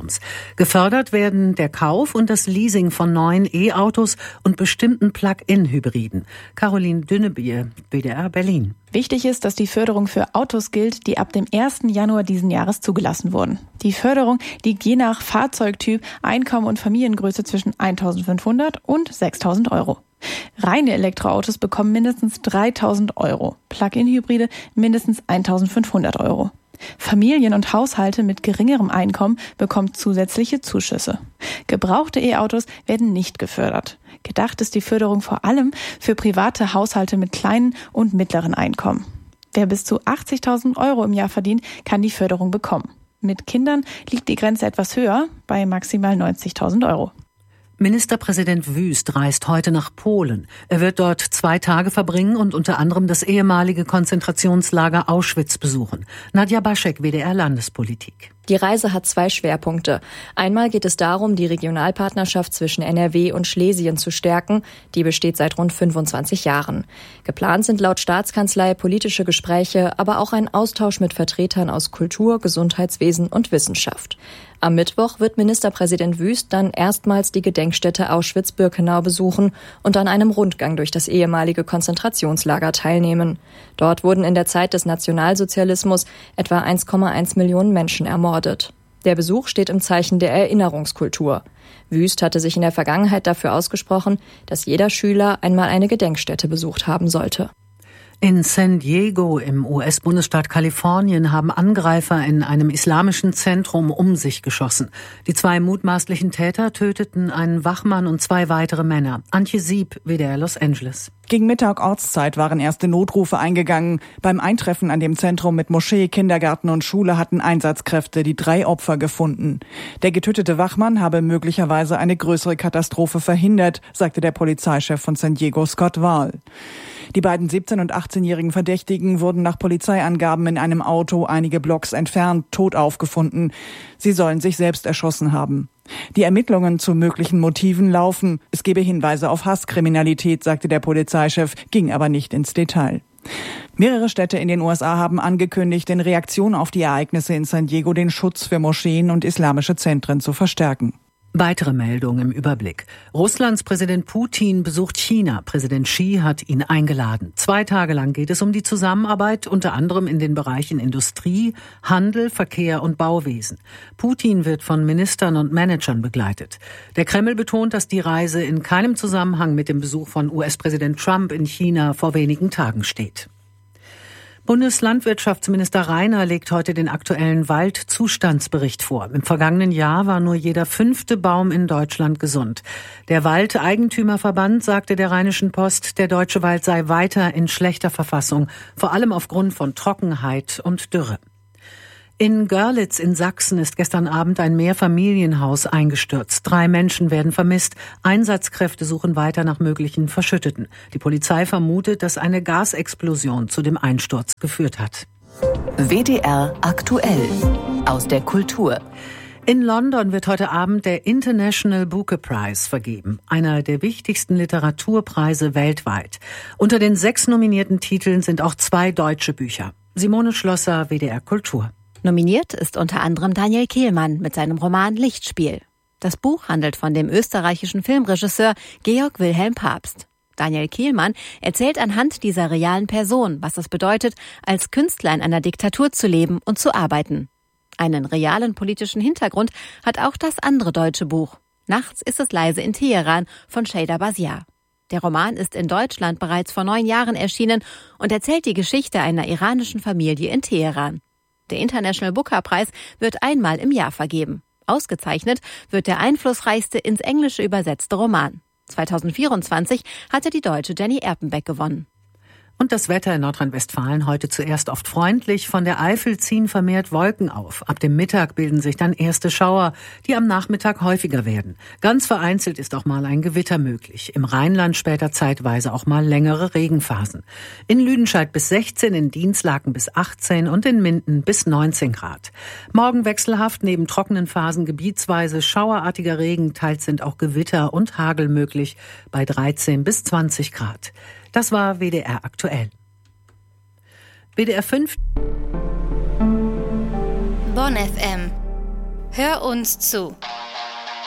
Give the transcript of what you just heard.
Zentrums. Gefördert werden der Kauf und das Leasing von neuen E-Autos und bestimmten Plug-in-Hybriden. Caroline Dünnebier, WDR Berlin. Wichtig ist, dass die Förderung für Autos gilt, die ab dem 1. Januar diesen Jahres zugelassen wurden. Die Förderung liegt je nach Fahrzeugtyp, Einkommen und Familiengröße zwischen 1.500 und 6.000 Euro. Reine Elektroautos bekommen mindestens 3.000 Euro, Plug-in-Hybride mindestens 1.500 Euro. Familien und Haushalte mit geringerem Einkommen bekommen zusätzliche Zuschüsse. Gebrauchte E-Autos werden nicht gefördert. Gedacht ist die Förderung vor allem für private Haushalte mit kleinen und mittleren Einkommen. Wer bis zu 80.000 Euro im Jahr verdient, kann die Förderung bekommen. Mit Kindern liegt die Grenze etwas höher, bei maximal 90.000 Euro. Ministerpräsident Wüst reist heute nach Polen. Er wird dort 2 Tage verbringen und unter anderem das ehemalige Konzentrationslager Auschwitz besuchen. Nadja Baschek, WDR Landespolitik. Die Reise hat 2 Schwerpunkte. Einmal geht es darum, die Regionalpartnerschaft zwischen NRW und Schlesien zu stärken. Die besteht seit rund 25 Jahren. Geplant sind laut Staatskanzlei politische Gespräche, aber auch ein Austausch mit Vertretern aus Kultur, Gesundheitswesen und Wissenschaft. Am Mittwoch wird Ministerpräsident Wüst dann erstmals die Gedenkstätte Auschwitz-Birkenau besuchen und an einem Rundgang durch das ehemalige Konzentrationslager teilnehmen. Dort wurden in der Zeit des Nationalsozialismus etwa 1,1 Millionen Menschen ermordet. Der Besuch steht im Zeichen der Erinnerungskultur. Wüst hatte sich in der Vergangenheit dafür ausgesprochen, dass jeder Schüler einmal eine Gedenkstätte besucht haben sollte. In San Diego im US-Bundesstaat Kalifornien haben Angreifer in einem islamischen Zentrum um sich geschossen. Die 2 mutmaßlichen Täter töteten einen Wachmann und 2 weitere Männer. Antje Sieb, WDR Los Angeles. Gegen Mittag Ortszeit waren erste Notrufe eingegangen. Beim Eintreffen an dem Zentrum mit Moschee, Kindergarten und Schule hatten Einsatzkräfte die 3 Opfer gefunden. Der getötete Wachmann habe möglicherweise eine größere Katastrophe verhindert, sagte der Polizeichef von San Diego, Scott Wahl. Die beiden 17- und 18-jährigen Verdächtigen wurden nach Polizeiangaben in einem Auto einige Blocks entfernt tot aufgefunden. Sie sollen sich selbst erschossen haben. Die Ermittlungen zu möglichen Motiven laufen. Es gebe Hinweise auf Hasskriminalität, sagte der Polizeichef, ging aber nicht ins Detail. Mehrere Städte in den USA haben angekündigt, in Reaktion auf die Ereignisse in San Diego den Schutz für Moscheen und islamische Zentren zu verstärken. Weitere Meldungen im Überblick. Russlands Präsident Putin besucht China. Präsident Xi hat ihn eingeladen. 2 Tage lang geht es um die Zusammenarbeit, unter anderem in den Bereichen Industrie, Handel, Verkehr und Bauwesen. Putin wird von Ministern und Managern begleitet. Der Kreml betont, dass die Reise in keinem Zusammenhang mit dem Besuch von US-Präsident Trump in China vor wenigen Tagen steht. Bundeslandwirtschaftsminister Reiner legt heute den aktuellen Waldzustandsbericht vor. Im vergangenen Jahr war nur jeder 5. Baum in Deutschland gesund. Der Waldeigentümerverband sagte der Rheinischen Post, der deutsche Wald sei weiter in schlechter Verfassung, vor allem aufgrund von Trockenheit und Dürre. In Görlitz in Sachsen ist gestern Abend ein Mehrfamilienhaus eingestürzt. 3 Menschen werden vermisst. Einsatzkräfte suchen weiter nach möglichen Verschütteten. Die Polizei vermutet, dass eine Gasexplosion zu dem Einsturz geführt hat. WDR aktuell aus der Kultur. In London wird heute Abend der International Booker Prize vergeben, einer der wichtigsten Literaturpreise weltweit. Unter den 6 nominierten Titeln sind auch 2 deutsche Bücher. Simone Schlosser, WDR Kultur. Nominiert ist unter anderem Daniel Kehlmann mit seinem Roman Lichtspiel. Das Buch handelt von dem österreichischen Filmregisseur Georg Wilhelm Pabst. Daniel Kehlmann erzählt anhand dieser realen Person, was es bedeutet, als Künstler in einer Diktatur zu leben und zu arbeiten. Einen realen politischen Hintergrund hat auch das andere deutsche Buch. Nachts ist es leise in Teheran von Sheyda Basiar. Der Roman ist in Deutschland bereits vor 9 Jahren erschienen und erzählt die Geschichte einer iranischen Familie in Teheran. Der International Booker Prize wird einmal im Jahr vergeben. Ausgezeichnet wird der einflussreichste ins Englische übersetzte Roman. 2024 hatte die Deutsche Jenny Erpenbeck gewonnen. Und das Wetter in Nordrhein-Westfalen heute zuerst oft freundlich. Von der Eifel ziehen vermehrt Wolken auf. Ab dem Mittag bilden sich dann erste Schauer, die am Nachmittag häufiger werden. Ganz vereinzelt ist auch mal ein Gewitter möglich. Im Rheinland später zeitweise auch mal längere Regenphasen. In Lüdenscheid bis 16, in Dinslaken bis 18 und in Minden bis 19 Grad. Morgen wechselhaft, neben trockenen Phasen gebietsweise schauerartiger Regen. Teils sind auch Gewitter und Hagel möglich bei 13 bis 20 Grad. Das war WDR aktuell. WDR 5. Bonn FM. Hör uns zu.